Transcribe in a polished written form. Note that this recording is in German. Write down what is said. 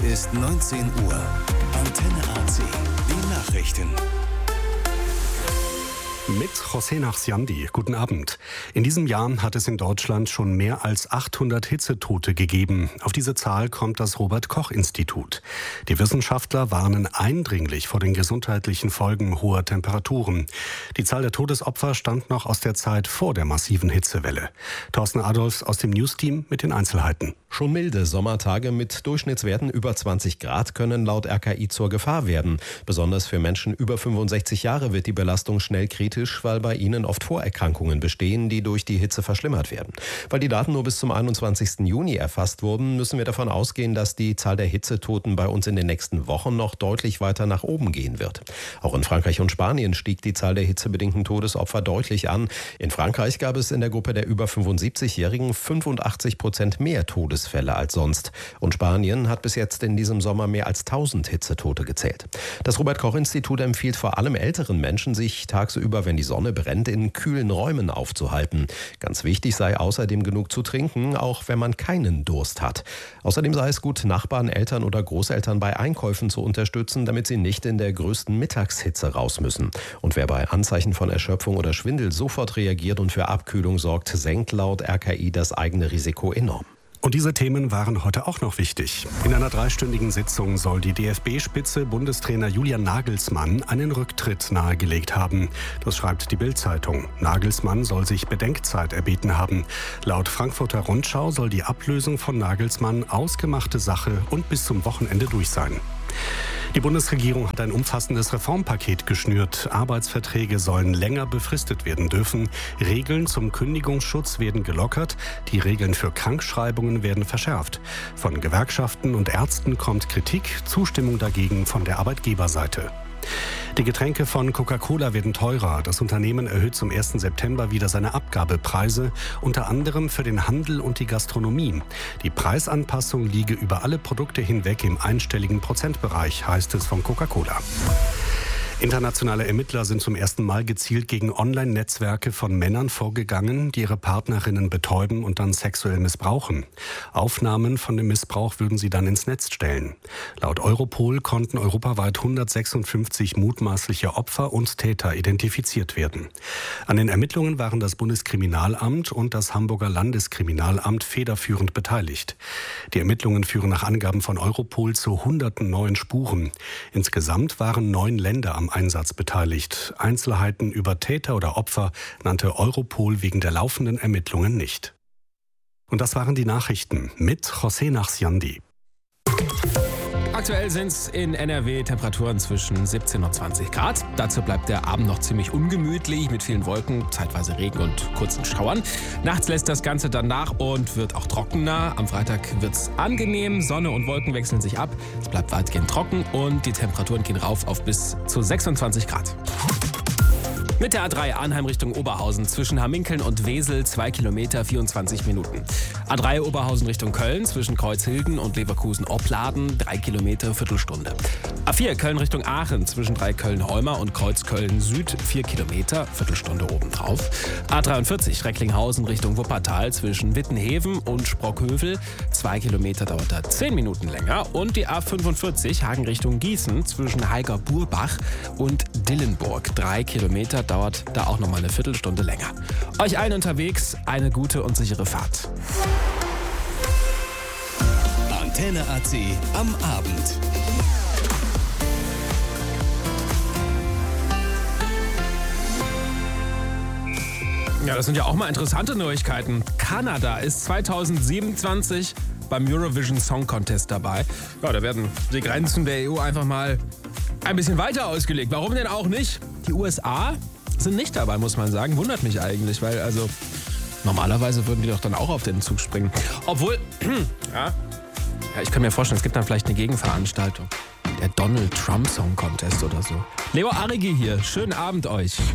ist 19 Uhr. Antenne AC. Die Nachrichten. Mit José Nachsiandi. Guten Abend. In diesem Jahr hat es in Deutschland schon mehr als 800 Hitzetote gegeben. Auf diese Zahl kommt das Robert-Koch-Institut. Die Wissenschaftler warnen eindringlich vor den gesundheitlichen Folgen hoher Temperaturen. Die Zahl der Todesopfer stammt noch aus der Zeit vor der massiven Hitzewelle. Thorsten Adolfs aus dem News-Team mit den Einzelheiten. Schon milde Sommertage mit Durchschnittswerten über 20 Grad können laut RKI zur Gefahr werden. Besonders für Menschen über 65 Jahre wird die Belastung schnell kritisch, weil bei ihnen oft Vorerkrankungen bestehen, die durch die Hitze verschlimmert werden. Weil die Daten nur bis zum 21. Juni erfasst wurden, müssen wir davon ausgehen, dass die Zahl der Hitzetoten bei uns in den nächsten Wochen noch deutlich weiter nach oben gehen wird. Auch in Frankreich und Spanien stieg die Zahl der hitzebedingten Todesopfer deutlich an. In Frankreich gab es in der Gruppe der über 75-Jährigen 85% mehr Todesfälle als sonst. Und Spanien hat bis jetzt in diesem Sommer mehr als 1000 Hitzetote gezählt. Das Robert-Koch-Institut empfiehlt vor allem älteren Menschen, sich tagsüber, wenn die Sonne brennt, in kühlen Räumen aufzuhalten. Ganz wichtig sei außerdem genug zu trinken, auch wenn man keinen Durst hat. Außerdem sei es gut, Nachbarn, Eltern oder Großeltern bei Einkäufen zu unterstützen, damit sie nicht in der größten Mittagshitze raus müssen. Und wer bei Anzeichen von Erschöpfung oder Schwindel sofort reagiert und für Abkühlung sorgt, senkt laut RKI das eigene Risiko enorm. Und diese Themen waren heute auch noch wichtig. In einer 3-stündigen Sitzung soll die DFB-Spitze Bundestrainer Julian Nagelsmann einen Rücktritt nahegelegt haben. Das schreibt die Bild-Zeitung. Nagelsmann soll sich Bedenkzeit erbeten haben. Laut Frankfurter Rundschau soll die Ablösung von Nagelsmann ausgemachte Sache und bis zum Wochenende durch sein. Die Bundesregierung hat ein umfassendes Reformpaket geschnürt. Arbeitsverträge sollen länger befristet werden dürfen. Regeln zum Kündigungsschutz werden gelockert. Die Regeln für Krankschreibungen werden verschärft. Von Gewerkschaften und Ärzten kommt Kritik, Zustimmung dagegen von der Arbeitgeberseite. Die Getränke von Coca-Cola werden teurer. Das Unternehmen erhöht zum 1. September wieder seine Abgabepreise, unter anderem für den Handel und die Gastronomie. Die Preisanpassung liege über alle Produkte hinweg im einstelligen Prozentbereich, heißt es von Coca-Cola. Internationale Ermittler sind zum ersten Mal gezielt gegen Online-Netzwerke von Männern vorgegangen, die ihre Partnerinnen betäuben und dann sexuell missbrauchen. Aufnahmen von dem Missbrauch würden sie dann ins Netz stellen. Laut Europol konnten europaweit 156 mutmaßliche Opfer und Täter identifiziert werden. An den Ermittlungen waren das Bundeskriminalamt und das Hamburger Landeskriminalamt federführend beteiligt. Die Ermittlungen führen nach Angaben von Europol zu hunderten neuen Spuren. Insgesamt waren 9 Länder am Einsatz beteiligt. Einzelheiten über Täter oder Opfer nannte Europol wegen der laufenden Ermittlungen nicht. Und das waren die Nachrichten mit José Nachsiandi. Aktuell sind es in NRW Temperaturen zwischen 17 und 20 Grad. Dazu bleibt der Abend noch ziemlich ungemütlich mit vielen Wolken, zeitweise Regen und kurzen Schauern. Nachts lässt das Ganze dann nach und wird auch trockener. Am Freitag wird es angenehm. Sonne und Wolken wechseln sich ab. Es bleibt weitgehend trocken und die Temperaturen gehen rauf auf bis zu 26 Grad. Mit der A3 Arnheim Richtung Oberhausen zwischen Hamminkeln und Wesel 2 Kilometer 24 Minuten. A3 Oberhausen Richtung Köln zwischen Kreuzhilden und Leverkusen-Opladen 3 Kilometer Viertelstunde. A4 Köln Richtung Aachen zwischen Köln-Holmer und Kreuzköln-Süd 4 Kilometer Viertelstunde obendrauf. A43 Recklinghausen Richtung Wuppertal zwischen Wittenheven und Sprockhövel 2 Kilometer dauert da 10 Minuten länger. Und die A45 Hagen Richtung Gießen zwischen Heiger-Burbach und Dillenburg 3 Kilometer dauert da auch nochmal eine Viertelstunde länger. Euch allen unterwegs eine gute und sichere Fahrt. Antenne AC am Abend. Ja, das sind ja auch mal interessante Neuigkeiten. Kanada ist 2027 beim Eurovision Song Contest dabei. Ja, da werden die Grenzen der EU einfach mal ein bisschen weiter ausgelegt. Warum denn auch nicht? Die USA sind nicht dabei, muss man sagen. Wundert mich eigentlich, weil also normalerweise würden die doch dann auch auf den Zug springen. Obwohl, ja, ich kann mir vorstellen, es gibt dann vielleicht eine Gegenveranstaltung. Der Donald Trump Song Contest oder so. Leo Arrigi hier, schönen Abend euch.